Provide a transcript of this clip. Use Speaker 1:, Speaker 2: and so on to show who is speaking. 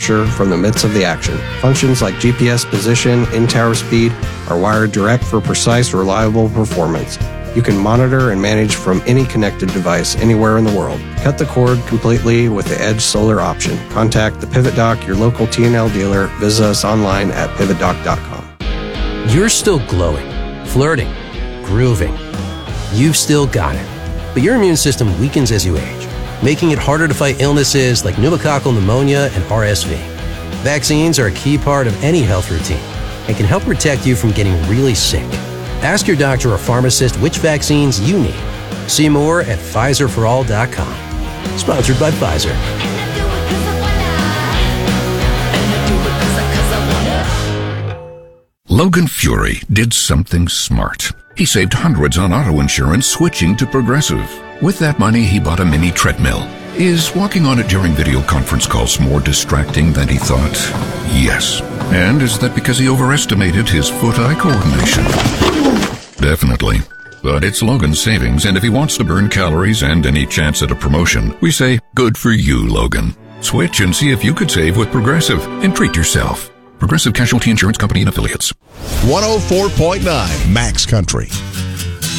Speaker 1: capture from the midst of the action. Functions like GPS position, in-tower speed are wired direct for precise, reliable performance. You can monitor and manage from any connected device anywhere in the world. Cut the cord completely with the Edge Solar option. Contact the Pivot Dock, your local TNL dealer. Visit us online at pivotdock.com.
Speaker 2: You're still glowing, flirting, grooving. You've still got it. But your immune system weakens as you age, making it harder to fight illnesses like pneumococcal pneumonia and RSV. Vaccines are a key part of any health routine and can help protect you from getting really sick. Ask your doctor or pharmacist which vaccines you need. See more at PfizerForAll.com. Sponsored by Pfizer.
Speaker 3: Logan Fury did something smart. He saved hundreds on auto insurance switching to Progressive. With that money, he bought a mini treadmill. Is walking on it during video conference calls more distracting than he thought? Yes. And is that because he overestimated his foot-eye coordination? Definitely. But it's Logan's savings, and if he wants to burn calories and any chance at a promotion, we say, good for you, Logan. Switch and see if you could save with Progressive and treat yourself. Progressive Casualty Insurance Company and Affiliates.
Speaker 4: 104.9 Max Country.